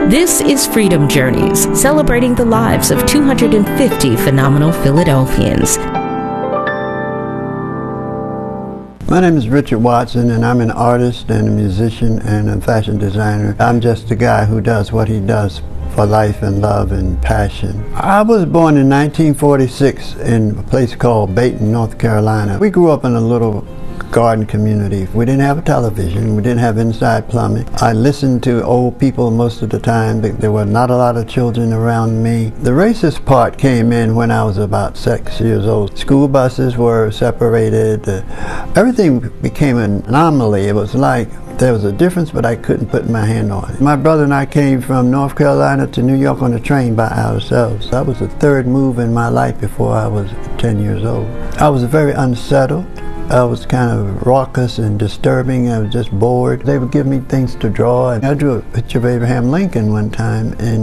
This is Freedom Journeys, celebrating the lives of 250 phenomenal Philadelphians. My name is Richard Watson, and I'm an artist and a musician and a fashion designer. I'm just a guy who does what he does for life and love and passion. I was born in 1946 in a place called Bayton, North Carolina. We grew up in a little garden community. We didn't have a television. We didn't have inside plumbing. I listened to old people most of the time. There were not a lot of children around me. The racist part came in when I was about 6 years old. School buses were separated. Everything became an anomaly. It was like there was a difference, but I couldn't put my hand on it. My brother and I came from North Carolina to New York on a train by ourselves. That was the third move in my life before I was 10 years old. I was very unsettled. I was kind of raucous and disturbing. I was just bored. They would give me things to draw. I drew a picture of Abraham Lincoln one time, and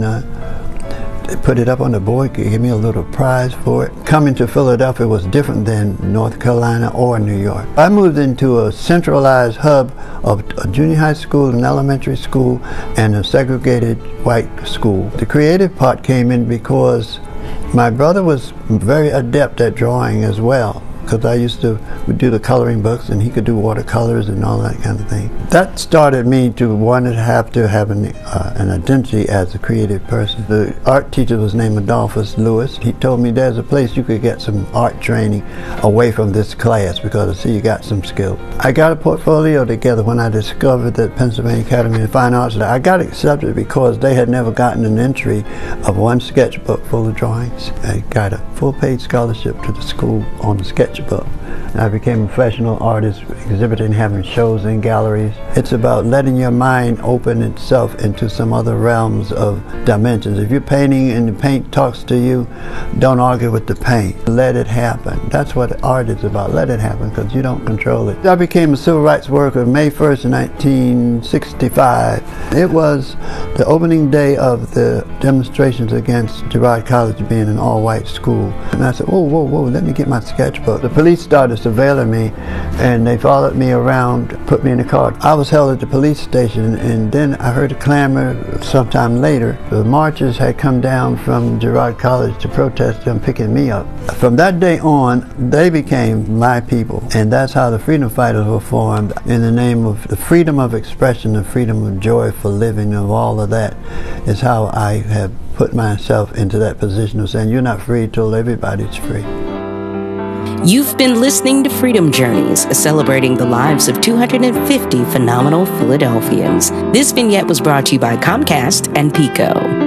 they put it up on the board, gave me a little prize for it. Coming to Philadelphia was different than North Carolina or New York. I moved into a centralized hub of a junior high school, an elementary school, and a segregated white school. The creative part came in because my brother was very adept at drawing as well, because I used to do the coloring books, and he could do watercolors and all that kind of thing. That started me to want to have an identity as a creative person. The art teacher was named Adolphus Lewis. He told me there's a place you could get some art training away from this class because I see you got some skill. I got a portfolio together when I discovered that Pennsylvania Academy of Fine Arts. I got accepted because they had never gotten an entry of one sketchbook full of drawings. I got a full-paid scholarship to the school on the sketchbook. I became a professional artist, exhibiting, having shows in galleries. It's about letting your mind open itself into some other realms of dimensions. If you're painting and the paint talks to you, don't argue with the paint. Let it happen. That's what art is about. Let it happen, because you don't control it. I became a civil rights worker May 1st, 1965. It was the opening day of the demonstrations against Girard College being an all-white school. And I said, whoa, let me get my sketchbook. The police started surveilling me, and they followed me around, put me in a car. I was held at the police station, and then I heard a clamor sometime later. The marchers had come down from Girard College to protest them picking me up. From that day on, they became my people, and that's how the Freedom Fighters were formed, in the name of the freedom of expression, the freedom of joy for living, of all of that is how I have put myself into that position of saying, you're not free till everybody's free. You've been listening to Freedom Journeys, celebrating the lives of 250 phenomenal Philadelphians. This vignette was brought to you by Comcast and Pico.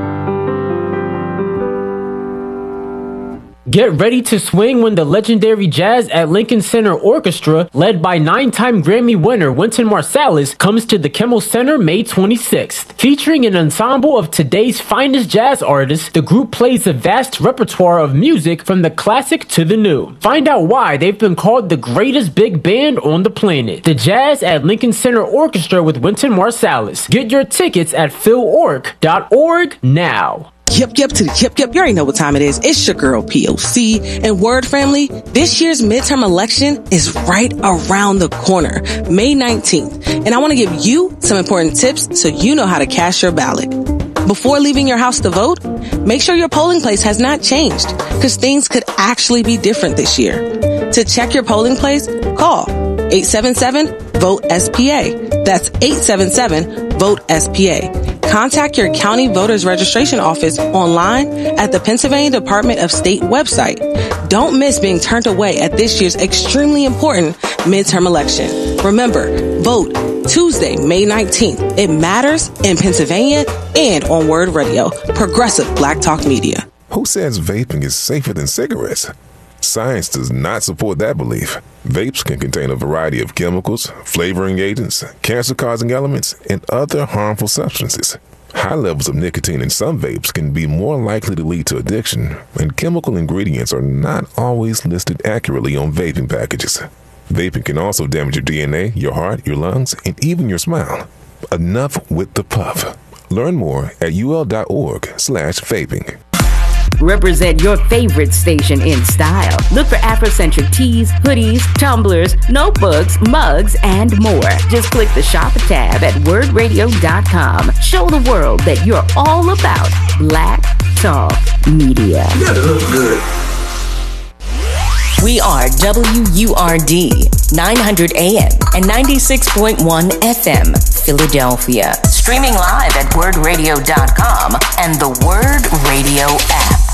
Get ready to swing when the legendary Jazz at Lincoln Center Orchestra, led by 9-time Grammy winner Wynton Marsalis, comes to the Kimmel Center May 26th. Featuring an ensemble of today's finest jazz artists, the group plays a vast repertoire of music from the classic to the new. Find out why they've been called the greatest big band on the planet. The Jazz at Lincoln Center Orchestra with Wynton Marsalis. Get your tickets at philorg.org now. Yep to the yep. You already know what time it is. It's your girl POC. And Word Family, this year's midterm election is right around the corner, May 19th. And I want to give you some important tips so you know how to cast your ballot. Before leaving your house to vote, make sure your polling place has not changed, because things could actually be different this year. To check your polling place, call 877-VOTE-SPA. That's 877-VOTE-SPA. Contact your county voters registration office online at the Pennsylvania Department of State website. Don't miss being turned away at this year's extremely important midterm election. Remember, vote Tuesday, May 19th. It matters in Pennsylvania and on Word Radio, progressive Black Talk Media. Who says vaping is safer than cigarettes? Science does not support that belief. Vapes can contain a variety of chemicals, flavoring agents, cancer-causing elements, and other harmful substances. High levels of nicotine in some vapes can be more likely to lead to addiction, and chemical ingredients are not always listed accurately on vaping packages. Vaping can also damage your DNA, your heart, your lungs, and even your smile. Enough with the puff. Learn more at ul.org/vaping. Represent your favorite station in style. Look for Afrocentric tees, hoodies, tumblers, notebooks, mugs, and more. Just click the Shop tab at wordradio.com. Show the world that you're all about Black Talk Media. You gotta look good. We are WURD 900 AM and 96.1 FM, Philadelphia. Streaming live at wordradio.com and the Word Radio app.